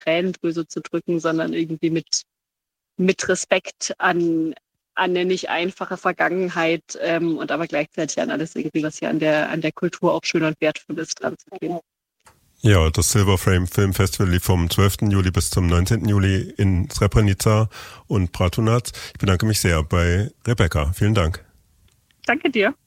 Tränendrüse zu drücken, sondern irgendwie mit Respekt an eine nicht einfache Vergangenheit und aber gleichzeitig an alles irgendwie, was hier an der Kultur auch schön und wertvoll ist, dran zu gehen. Ja, das Silver Frame Film Festival lief vom 12. Juli bis zum 19. Juli in Srebrenica und Bratunac. Ich bedanke mich sehr bei Rebecca. Vielen Dank. Danke dir.